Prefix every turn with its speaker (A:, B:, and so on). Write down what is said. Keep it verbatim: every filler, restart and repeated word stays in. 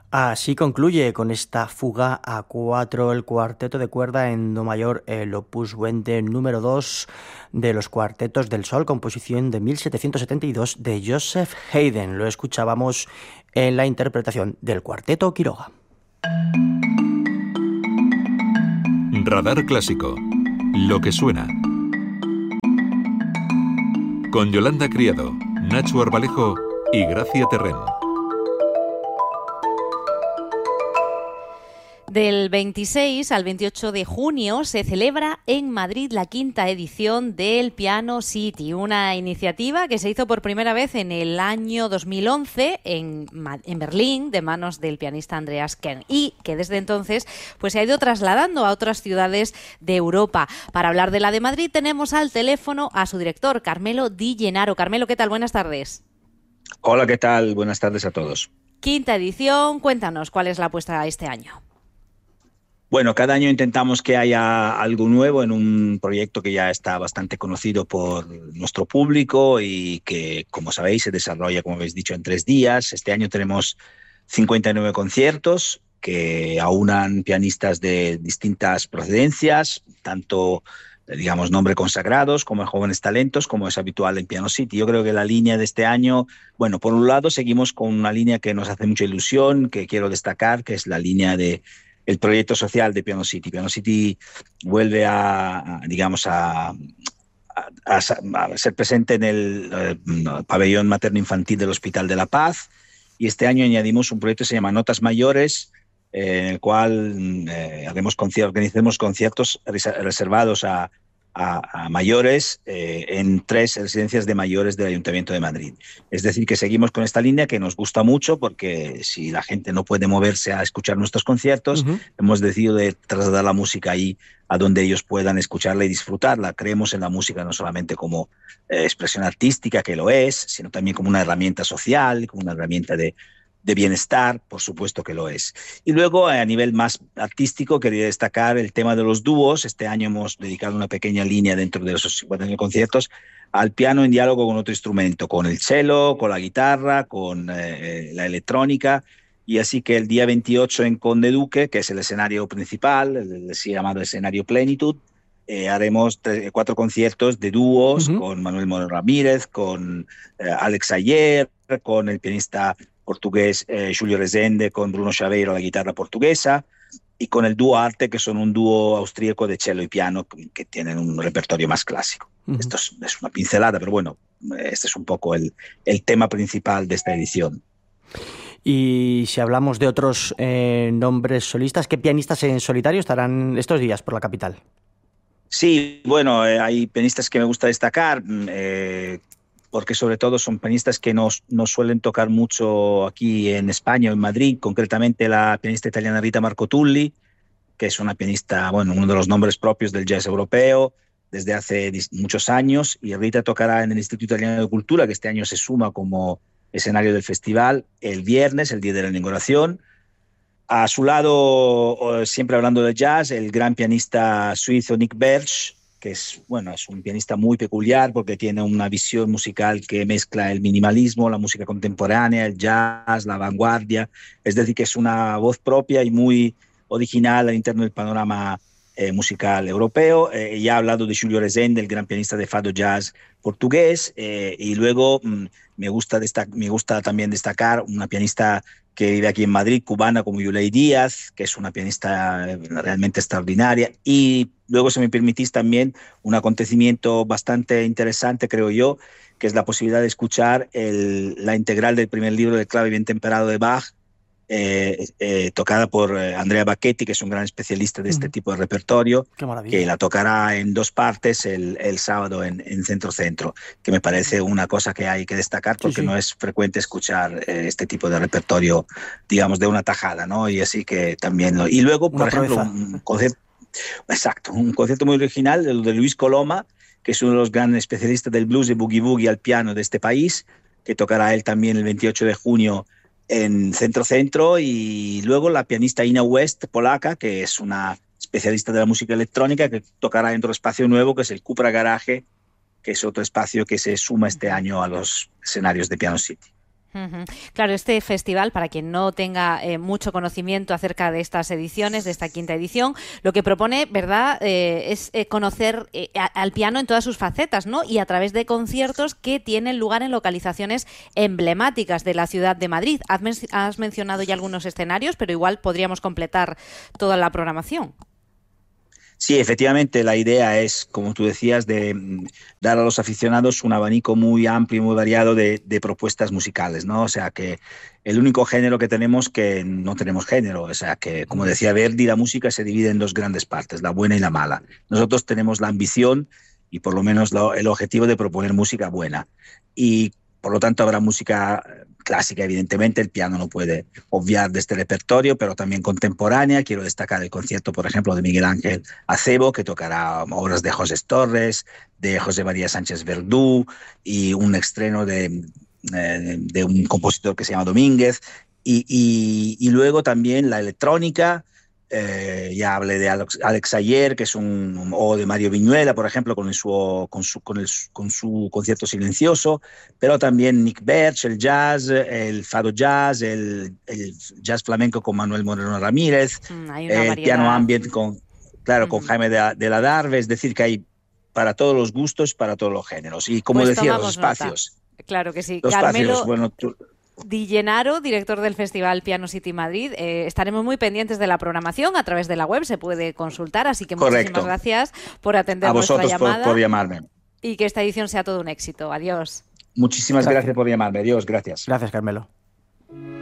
A: Así concluye con esta fuga a cuatro el cuarteto de cuerda en do mayor, el opus veinte número dos de los Cuartetos del Sol, composición de mil setecientos setenta y dos de Joseph Haydn. Lo escuchábamos en la interpretación del Cuarteto Quiroga.
B: Radar Clásico. Lo que suena. Con Yolanda Criado, Nacho Arbalejo y Gracia Terrén.
C: Del veintiséis al veintiocho de junio se celebra en Madrid la quinta edición del Piano City, una iniciativa que se hizo por primera vez en el año dos mil once en, en Berlín, de manos del pianista Andreas Kern, y que desde entonces pues, se ha ido trasladando a otras ciudades de Europa. Para hablar de la de Madrid tenemos al teléfono a su director, Carmelo Di Gennaro. Carmelo, ¿qué tal? Buenas tardes.
D: Hola, ¿qué tal? Buenas tardes a todos.
C: Quinta edición, cuéntanos, ¿cuál es la apuesta este año?
D: Bueno, cada año intentamos que haya algo nuevo en un proyecto que ya está bastante conocido por nuestro público y que, como sabéis, se desarrolla, como habéis dicho, en tres días. Este año tenemos cincuenta y nueve conciertos que aunan pianistas de distintas procedencias, tanto, digamos, nombre consagrados como jóvenes talentos, como es habitual en Piano City. Yo creo que la línea de este año, bueno, por un lado seguimos con una línea que nos hace mucha ilusión, que quiero destacar, que es la línea de el proyecto social de Piano City. Piano City vuelve a, a digamos, a, a, a, a ser presente en el eh, pabellón materno-infantil del Hospital de la Paz, y este año añadimos un proyecto que se llama Notas Mayores, eh, en el cual eh, haremos conciertos, organizaremos conciertos reservados a, a, a mayores eh, en tres residencias de mayores del Ayuntamiento de Madrid. Es decir, que seguimos con esta línea que nos gusta mucho, porque si la gente no puede moverse a escuchar nuestros conciertos, uh-huh. hemos decidido de trasladar la música ahí a donde ellos puedan escucharla y disfrutarla. Creemos en la música no solamente como eh, expresión artística, que lo es, sino también como una herramienta social, como una herramienta de de bienestar, por supuesto que lo es. Y luego, a nivel más artístico, quería destacar el tema de los dúos. Este año hemos dedicado una pequeña línea dentro de esos cincuenta y nueve conciertos al piano en diálogo con otro instrumento, con el cello, con la guitarra, con eh, la electrónica. Y así que el día veintiocho en Conde Duque, que es el escenario principal, el así llamado escenario Plenitud, eh, haremos tres, cuatro conciertos de dúos, uh-huh. con Manuel Moreno Ramírez, con eh, Alex Ayer, con el pianista portugués eh, Julio Rezende, con Bruno Chaveiro, la guitarra portuguesa, y con el dúo Arte, que son un dúo austríaco de cello y piano que tienen un repertorio más clásico. Uh-huh. Esto es, es una pincelada, pero bueno, este es un poco el, el tema principal de esta edición.
A: Y si hablamos de otros eh, nombres solistas, ¿qué pianistas en solitario estarán estos días por la capital?
D: Sí, bueno, eh, hay pianistas que me gusta destacar, eh, porque sobre todo son pianistas que nos, nos suelen tocar mucho aquí en España o en Madrid, concretamente la pianista italiana Rita Marcotulli, que es una pianista, bueno, uno de los nombres propios del jazz europeo desde hace muchos años, y Rita tocará en el Instituto Italiano de Cultura, que este año se suma como escenario del festival, el viernes, el día de la inauguración. A su lado, siempre hablando de jazz, el gran pianista suizo Nick Berch, que es, bueno, es un pianista muy peculiar porque tiene una visión musical que mezcla el minimalismo, la música contemporánea, el jazz, la vanguardia. Es decir, que es una voz propia y muy original al interno del panorama eh, musical europeo. Eh, ya ha hablado de Julio Rezende, el gran pianista de fado jazz portugués. Eh, y luego mm, me, gusta destac- me gusta también destacar una pianista que vive aquí en Madrid, cubana, como Yulei Díaz, que es una pianista realmente extraordinaria. Y luego, si me permitís, también un acontecimiento bastante interesante, creo yo, que es la posibilidad de escuchar el, la integral del primer libro del Clave bien temperado de Bach, eh, eh, tocada por Andrea Bacchetti, que es un gran especialista de este mm. tipo de repertorio, que la tocará en dos partes el, el sábado en, en Centro Centro, que me parece una cosa que hay que destacar porque sí, sí. no es frecuente escuchar eh, este tipo de repertorio, digamos, de una tajada, ¿no? Y así que también... Lo, y luego, por una ejemplo, un, un concierto, exacto, un concierto muy original, el de Luis Coloma, que es uno de los grandes especialistas del blues y boogie boogie al piano de este país, que tocará él también el veintiocho de junio en Centro Centro. Y luego la pianista Ina West, polaca, que es una especialista de la música electrónica, que tocará en otro espacio nuevo, que es el Cupra Garage, que es otro espacio que se suma este año a los escenarios de Piano City.
C: Uh-huh. Claro, este festival, para quien no tenga eh, mucho conocimiento acerca de estas ediciones, de esta quinta edición, lo que propone, ¿verdad?, eh, es eh, conocer eh, a, al piano en todas sus facetas, ¿no? Y a través de conciertos que tienen lugar en localizaciones emblemáticas de la ciudad de Madrid. Has, men- has mencionado ya algunos escenarios, pero igual podríamos completar toda la programación.
D: Sí, efectivamente, la idea es, como tú decías, de dar a los aficionados un abanico muy amplio y muy variado de, de propuestas musicales, ¿no? O sea, que el único género que tenemos que no tenemos género, o sea, que, como decía Verdi, la música se divide en dos grandes partes, la buena y la mala. Nosotros tenemos la ambición y por lo menos lo, el objetivo de proponer música buena. Y por lo tanto habrá música clásica, evidentemente, el piano no puede obviar de este repertorio, pero también contemporánea. Quiero destacar el concierto, por ejemplo, de Miguel Ángel Acebo, que tocará obras de José Torres, de José María Sánchez Verdú, y un estreno de, eh, de un compositor que se llama Domínguez, y, y, y luego también la electrónica. Eh, ya hablé de Alex, Alex Ayer, que es un, o de Mario Viñuela, por ejemplo, con, el su, con, su, con, el, con su concierto silencioso, pero también Nick Berch, el jazz, el fado jazz, el, el jazz flamenco con Manuel Moreno Ramírez,
C: Mm, hay una
D: el
C: variedad.
D: piano ambient con, claro,
C: Mm.
D: con Jaime de, de la Darve, es decir, que hay para todos los gustos, para todos los géneros. Y como
C: Pues
D: decía, los
C: tomamos nota.
D: espacios.
C: Claro que sí.
D: Los
C: Carmelo
D: espacios, bueno, tú,
C: Di Gennaro, director del Festival Piano City Madrid. Eh, estaremos muy pendientes de la programación, a través de la web se puede consultar, así que
D: correcto.
C: muchísimas gracias por atender
D: A
C: nuestra
D: vosotros por,
C: llamada
D: por llamarme.
C: y que esta edición sea todo un éxito. Adiós.
D: Muchísimas
A: Gracias.
D: gracias por llamarme. Dios, gracias.
A: Gracias, Carmelo.